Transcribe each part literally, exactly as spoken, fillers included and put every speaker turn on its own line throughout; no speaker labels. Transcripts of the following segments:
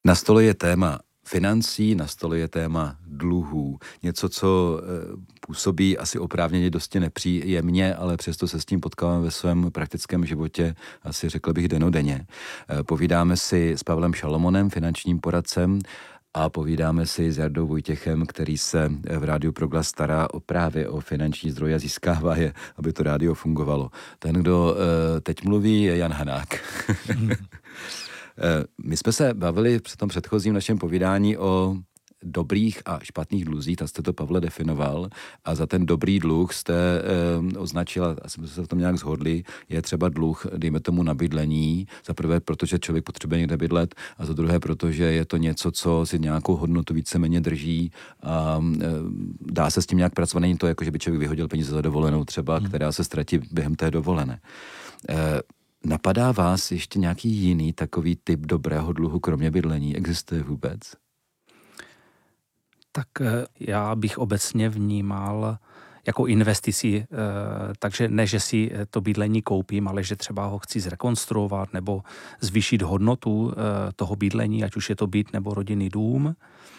Na stole je téma financí, na stole je téma dluhů. Něco, co působí asi oprávněně dosti nepříjemně, ale přesto se s tím potkávám ve svém praktickém životě, asi řekl bych denodenně. Povídáme si s Pavlem Šalomonem, finančním poradcem, a povídáme si s Jardou Vojtěchem, který se v Rádiu Proglas stará o právě o finanční zdroje a získává je, aby to rádio fungovalo. Ten, kdo teď mluví, je Jan Hanák. My jsme se bavili při tom předchozím našem povídání o dobrých a špatných dluzích, tak jste to, Pavle, definoval, a za ten dobrý dluh jste eh, označila, asi jsme se v tom nějak shodli, je třeba dluh, dejme tomu, na bydlení, za prvé, protože člověk potřebuje někde bydlet, a za druhé, protože je to něco, co si nějakou hodnotu víceméně drží a eh, dá se s tím nějak pracovat. Není to jako, že by člověk vyhodil peníze za dovolenou třeba, hmm. která se ztratí během té dovolené. Eh, Napadá vás ještě nějaký jiný takový typ dobrého dluhu, kromě bydlení? Existuje vůbec?
Tak já bych obecně vnímal jako investici, takže ne, že si to bydlení koupím, ale že třeba ho chci zrekonstruovat nebo zvýšit hodnotu toho bydlení, ať už je to byt nebo rodinný dům.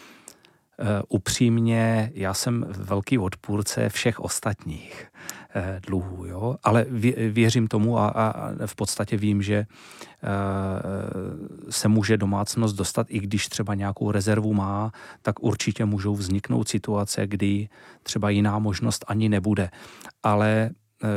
Upřímně, já jsem velký odpůrce všech ostatních dluhů, jo? Ale věřím tomu a, a v podstatě vím, že se může domácnost dostat, i když třeba nějakou rezervu má, tak určitě můžou vzniknout situace, kdy třeba jiná možnost ani nebude. Ale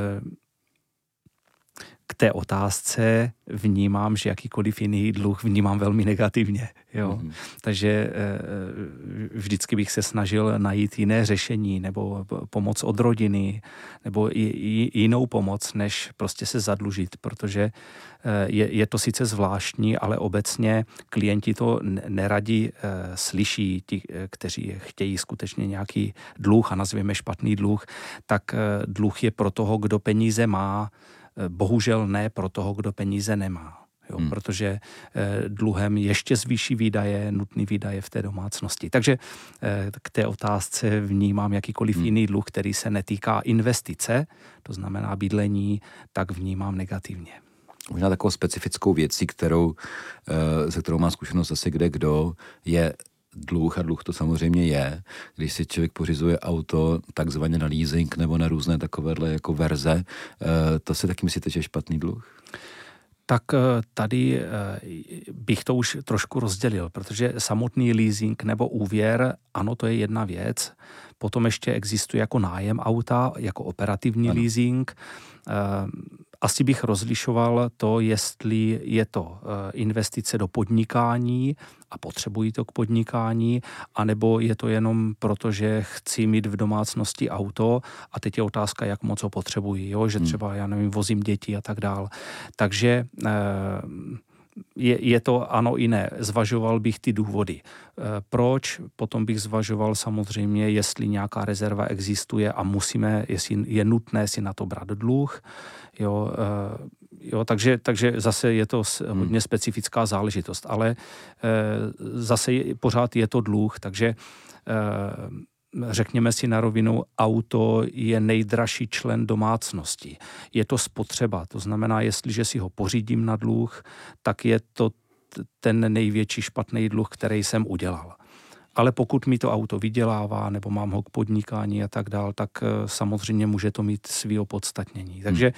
k té otázce vnímám, že jakýkoliv jiný dluh vnímám velmi negativně. Jo? Mm-hmm. Takže vždycky bych se snažil najít jiné řešení nebo pomoc od rodiny nebo i, i jinou pomoc, než prostě se zadlužit, protože je, je to sice zvláštní, ale obecně klienti to neradi slyší, ti, kteří chtějí skutečně nějaký dluh a nazvěme špatný dluh, tak dluh je pro toho, kdo peníze má, bohužel ne pro toho, kdo peníze nemá. Jo, hmm. Protože eh, dluhem ještě zvýší výdaje, nutný výdaje v té domácnosti. Takže eh, k té otázce vnímám jakýkoliv hmm. jiný dluh, který se netýká investice, to znamená bydlení, tak vnímám negativně.
Možná takovou specifickou věcí, kterou, eh, se kterou má zkušenost asi kde kdo, je dluh, a dluh to samozřejmě je, když si člověk pořizuje auto takzvaně na leasing nebo na různé takovéhle jako verze, to si taky myslíte, že je špatný dluh?
Tak tady bych to už trošku rozdělil, protože samotný leasing nebo úvěr, ano, to je jedna věc. Potom ještě existuje jako nájem auta, jako operativní ano. leasing. Asi bych rozlišoval to, jestli je to investice do podnikání a potřebuji to k podnikání, anebo je to jenom proto, že chci mít v domácnosti auto a teď je otázka, jak moc ho potřebuji, jo? Že třeba, já nevím, vozím děti a tak dál. Takže je, je to ano i ne. Zvažoval bych ty důvody. Proč? Potom bych zvažoval samozřejmě, jestli nějaká rezerva existuje a musíme, jestli je nutné si na to brát dluh. Jo, jo, takže, takže zase je to hodně specifická záležitost, ale zase je, pořád je to dluh, takže řekněme si na rovinu, auto je nejdražší člen domácnosti. Je to spotřeba, to znamená, jestliže si ho pořídím na dluh, tak je to ten největší špatný dluh, který jsem udělal. Ale pokud mi to auto vydělává, nebo mám ho k podnikání a tak dál, tak samozřejmě může to mít svý opodstatnění. Takže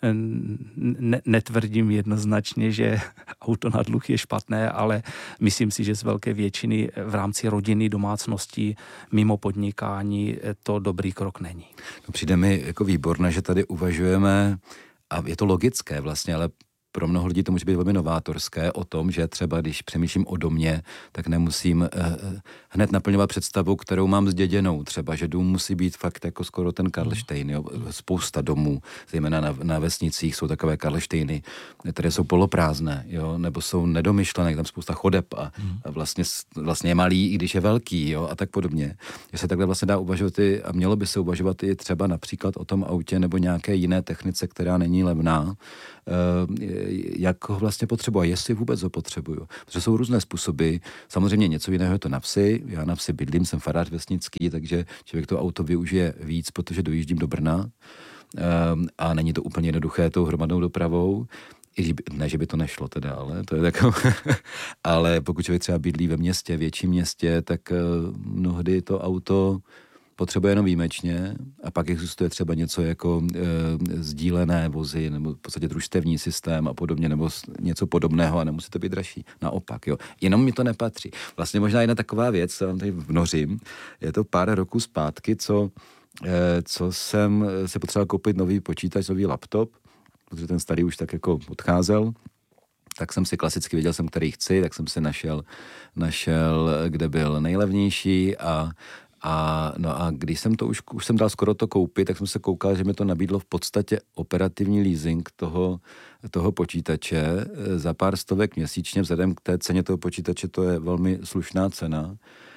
ne, netvrdím jednoznačně, že auto na dluh je špatné, ale myslím si, že z velké většiny v rámci rodiny, domácností, mimo podnikání to dobrý krok není.
No, přijde mi jako výborné, že tady uvažujeme, a je to logické vlastně, ale pro mnoho lidí to může být velmi novátorské o tom, že třeba když přemýšlím o domě, tak nemusím eh, hned naplňovat představu, kterou mám zděděnou. Třeba, že dům musí být fakt jako skoro ten Karlštejn. Jo? Spousta domů, zejména na, na vesnicích, jsou takové Karlštejny, které jsou poloprázdné, jo? Nebo jsou nedomyšlené, tam spousta chodeb a, a vlastně, vlastně je malý, i když je velký, jo? A tak podobně. Že se takhle vlastně dá uvažovat i, a mělo by se uvažovat i třeba například o tom autě nebo nějaké jiné technice, která není levná, eh, jak ho vlastně potřebuji a jestli vůbec ho potřebuju. Protože jsou různé způsoby. Samozřejmě něco jiného je to na vsi. Já na vsi bydlím, jsem farář vesnický, takže člověk to auto využije víc, protože dojíždím do Brna a není to úplně jednoduché tou hromadnou dopravou. I, ne, že by to nešlo teda, ale to je takové. Ale pokud člověk třeba bydlí ve městě, větším městě, tak uh, mnohdy to auto potřebuje jenom výjimečně a pak existuje třeba něco jako e, sdílené vozy nebo v podstatě družstevní systém a podobně, nebo něco podobného a nemusí to být dražší. Naopak, jo. Jenom mi to nepatří. Vlastně možná jedna taková věc, co vám tady vnořím, je to pár roků zpátky, co, e, co jsem si potřeboval koupit nový počítač, nový laptop, protože ten starý už tak jako odcházel. Tak jsem si klasicky věděl jsem, který chci, tak jsem si našel, našel kde byl nejlevnější a A, no a když jsem to už, už jsem dal skoro to koupit, tak jsem se koukal, že mi to nabídlo v podstatě operativní leasing toho, toho počítače za pár stovek měsíčně, vzhledem k té ceně toho počítače, to je velmi slušná cena.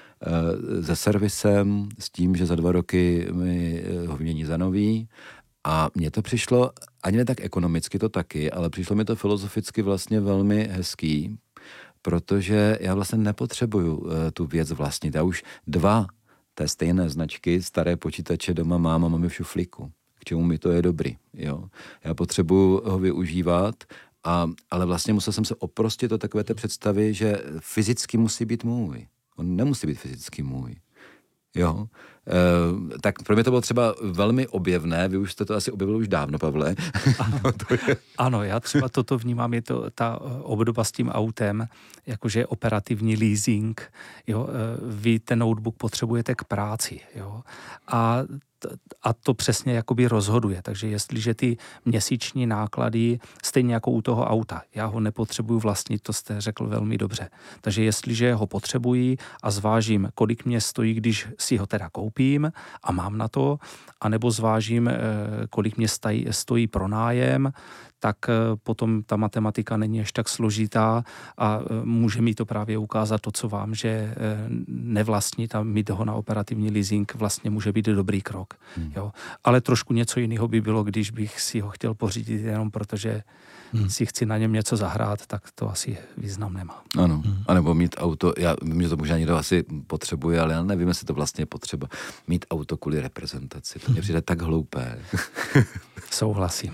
Se servisem, s tím, že za dva roky mi ho vymění za nový. A mně to přišlo, ani ne tak ekonomicky to taky, ale přišlo mi to filozoficky vlastně velmi hezký, protože já vlastně nepotřebuju tu věc vlastnit. Já už dva té stejné značky, staré počítače doma mám a mám je v šuflíku. K čemu mi to je dobrý, jo. Já potřebuji ho využívat, a, ale vlastně musel jsem se oprostit od takové té představy, že fyzicky musí být můj. On nemusí být fyzicky můj. Jo, e, tak pro mě to bylo třeba velmi objevné, vy už jste to asi objevil už dávno, Pavle.
Ano, to je... ano, já třeba toto vnímám, je to ta obdoba s tím autem, jakože operativní leasing, jo, vy ten notebook potřebujete k práci, jo, a a to přesně jakoby rozhoduje. Takže jestliže ty měsíční náklady, stejně jako u toho auta, já ho nepotřebuju vlastnit, to jste řekl velmi dobře. Takže jestliže ho potřebuji a zvážím, kolik mě stojí, když si ho teda koupím a mám na to, anebo zvážím, kolik mě stojí, stojí pronájem, tak potom ta matematika není až tak složitá a může mi to právě ukázat to, co vám, že nevlastnit a mít ho na operativní leasing vlastně může být dobrý krok. Hmm. Jo. Ale trošku něco jiného by bylo, když bych si ho chtěl pořídit jenom protože hmm. si chci na něm něco zahrát, tak to asi význam nemá.
Ano, hmm. anebo mít auto, já vím, že to možná někdo asi potřebuje, ale já nevím, jestli to vlastně je potřeba. Mít auto kvůli reprezentaci, to mě přijde tak hloupé.
Souhlasím.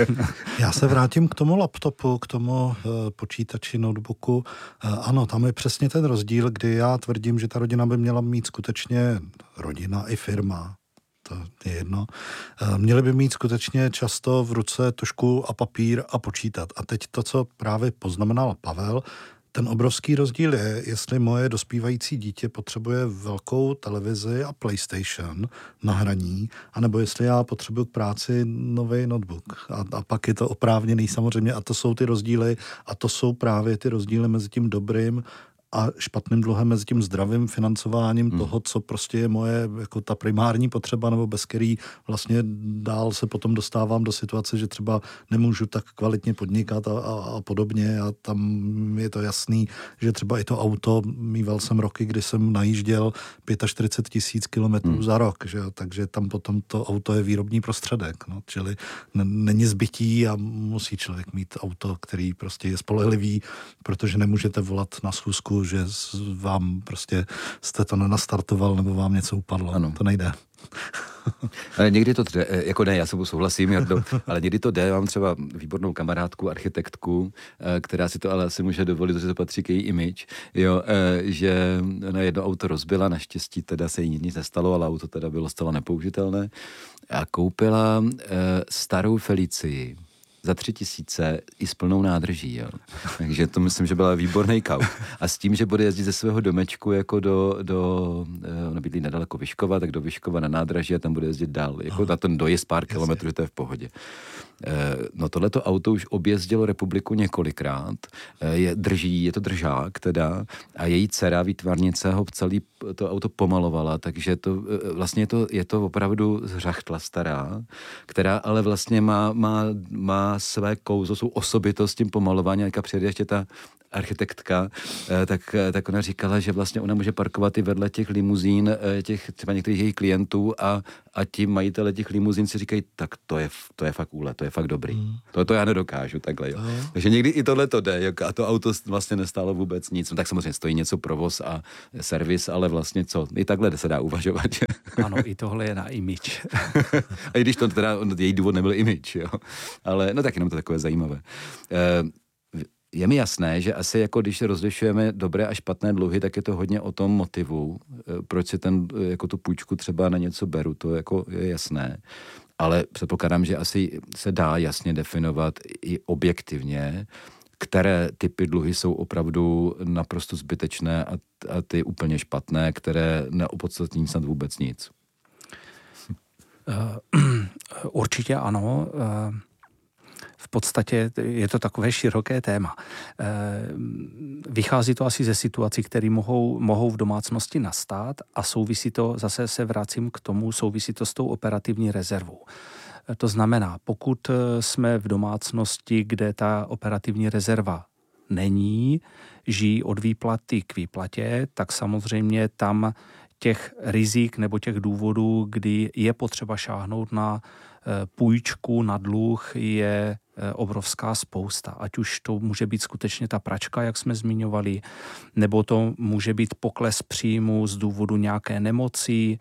Já se vrátím k tomu laptopu, k tomu uh, počítači, notebooku. Uh, ano, tam je přesně ten rozdíl, kdy já tvrdím, že ta rodina by měla mít skutečně rodina i firma. To je jedno. Uh, měli by mít skutečně často v ruce tužku a papír a počítat. A teď to, co právě poznamenal Pavel, ten obrovský rozdíl je, jestli moje dospívající dítě potřebuje velkou televizi a PlayStation na hraní, anebo jestli já potřebuji k práci nový notebook. A, a pak je to oprávněný samozřejmě a to jsou ty rozdíly a to jsou právě ty rozdíly mezi tím dobrým a špatným dluhem, mezi tím zdravým financováním hmm. toho, co prostě je moje jako ta primární potřeba, nebo bez který vlastně dál se potom dostávám do situace, že třeba nemůžu tak kvalitně podnikat a, a, a podobně a tam je to jasný, že třeba i to auto, mýval jsem roky, kdy jsem najížděl čtyřicet pět tisíc kilometrů hmm. za rok, že? Takže tam potom to auto je výrobní prostředek, no, čili n- není zbytí a musí člověk mít auto, který prostě je spolehlivý, protože nemůžete volat na schůzku, že vám prostě jste to nenastartoval nebo vám něco upadlo. Ano. To nejde.
Ale někdy to jde, jako ne, já se souhlasím, Jardo, ale někdy to jde, mám třeba výbornou kamarádku, architektku, která si to ale asi může dovolit, protože to patří k její image, jo, že na jedno auto rozbila, naštěstí teda se jí nic nestalo, ale auto teda bylo zcela nepoužitelné a koupila starou Felicii za tři tisíce i s plnou nádrží, jo. Takže to myslím, že byla výborný kaup. A s tím, že bude jezdit ze svého domečku jako do, do ona bydlí nedaleko Vyškova, tak do Vyškova na nádraží a tam bude jezdit dál. Jako na ten dojezd pár kilometrů, že to je v pohodě. No tohleto auto už objezdilo republiku několikrát, je, drží, je to držák teda a její dcera výtvarnice ho celý to auto pomalovala, takže to vlastně je to, je to opravdu zřachtla stará, která ale vlastně má, má, má své kouzlo, svou osobitost tím pomalování, a přijede ještě ta architektka, tak, tak ona říkala, že vlastně ona může parkovat i vedle těch limuzín, těch třeba některých jejich klientů a, a ti majitele těch limuzín si říkají, tak to je, to je fakt úlet, to je fakt dobrý. Hmm. To, to já nedokážu takhle, jo. Hmm. Takže někdy i tohle to jde, a to auto vlastně nestálo vůbec nic. No, tak samozřejmě stojí něco provoz a servis, ale vlastně co, i takhle se dá uvažovat. Že?
Ano, i tohle je na image.
A i když to teda, její důvod nebyl image, jo. Ale no tak jenom to takové zajímavé. E, Je mi jasné, že asi jako když rozlišujeme dobré a špatné dluhy, tak je to hodně o tom motivu, proč si ten, jako tu půjčku třeba na něco beru, to jako je jasné. Ale předpokládám, že asi se dá jasně definovat i objektivně, které typy dluhy jsou opravdu naprosto zbytečné a, a ty úplně špatné, které neopodstatní snad vůbec nic.
Uh, určitě ano. Uh... V podstatě je to takové široké téma. Vychází to asi ze situací, které mohou, mohou v domácnosti nastat a souvisí to, zase se vracím k tomu, souvisí to s tou operativní rezervou. To znamená, pokud jsme v domácnosti, kde ta operativní rezerva není, žijí od výplaty k výplatě, tak samozřejmě tam těch rizik nebo těch důvodů, kdy je potřeba šáhnout na půjčku, na dluh, je obrovská spousta. Ať už to může být skutečně ta pračka, jak jsme zmiňovali, nebo to může být pokles příjmu z důvodu nějaké nemoci.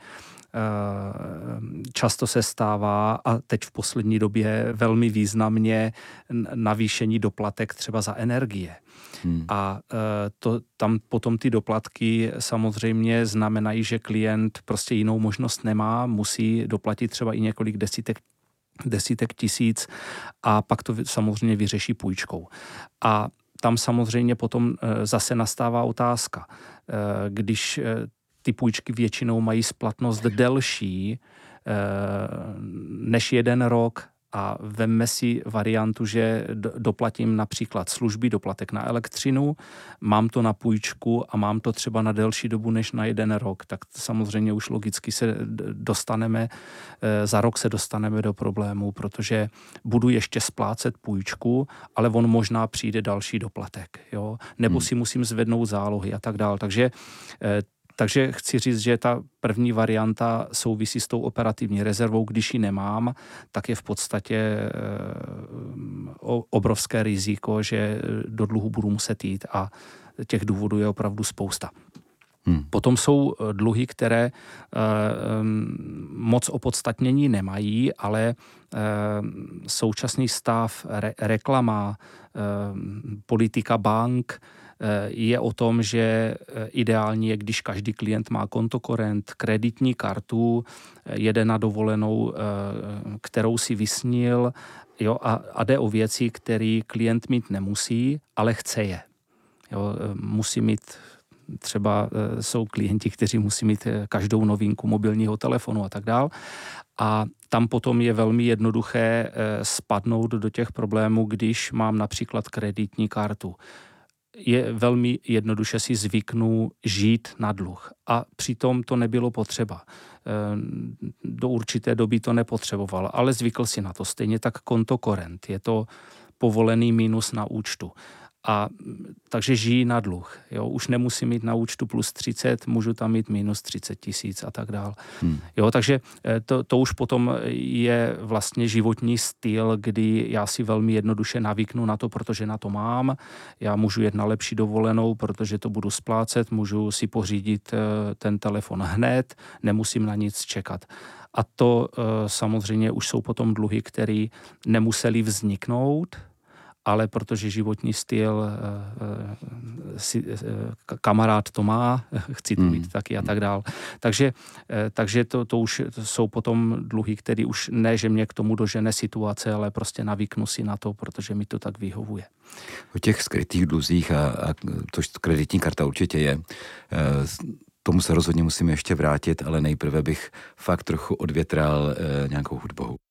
Často se stává, a teď v poslední době velmi významně, navýšení doplatek třeba za energie. Hmm. A to, tam potom ty doplatky samozřejmě znamenají, že klient prostě jinou možnost nemá, musí doplatit třeba i několik desítek desítek tisíc a pak to samozřejmě vyřeší půjčkou. A tam samozřejmě potom zase nastává otázka. Když ty půjčky většinou mají splatnost delší než jeden rok a vemme si variantu, že doplatím například služby, doplatek na elektřinu, mám to na půjčku a mám to třeba na delší dobu než na jeden rok, tak samozřejmě už logicky se dostaneme, za rok se dostaneme do problému, protože budu ještě splácet půjčku, ale on možná přijde další doplatek, jo? Nebo hmm. si musím zvednout zálohy a tak dál. Takže Takže chci říct, že ta první varianta souvisí s tou operativní rezervou. Když ji nemám, tak je v podstatě obrovské riziko, že do dluhu budu muset jít a těch důvodů je opravdu spousta. Hmm. Potom jsou dluhy, které moc opodstatnění nemají, ale současný stav, reklama, politika bank je o tom, že ideální je, když každý klient má kontokorent, kreditní kartu, jede na dovolenou, kterou si vysnil, jo, a, a jde o věci, které klient mít nemusí, ale chce je. Jo, musí mít, třeba jsou klienti, kteří musí mít každou novinku mobilního telefonu a tak dál. A tam potom je velmi jednoduché spadnout do těch problémů, když mám například kreditní kartu. Je velmi jednoduše si zvyknu žít na dluh. A přitom to nebylo potřeba. Do určité doby to nepotřeboval, ale zvykl si na to. Stejně tak kontokorent. Je to povolený mínus na účtu. A takže žijí na dluh. Jo? Už nemusím mít na účtu plus třicet, můžu tam mít minus třicet tisíc a tak dál. Hmm. Jo, takže to, to už potom je vlastně životní styl, kdy já si velmi jednoduše navyknu na to, protože na to mám. Já můžu jet na lepší dovolenou, protože to budu splácet, můžu si pořídit ten telefon hned, nemusím na nic čekat. A to samozřejmě už jsou potom dluhy, které nemusely vzniknout, ale protože životní styl, si, kamarád to má, chci to mít taky a tak dál. Takže, takže to, to už jsou potom dluhy, které už ne, že mě k tomu dožene situace, ale prostě navyknu si na to, protože mi to tak vyhovuje.
O těch skrytých dluzích, a, a to kreditní karta určitě je, tomu se rozhodně musím ještě vrátit, ale nejprve bych fakt trochu odvětral nějakou hudbou.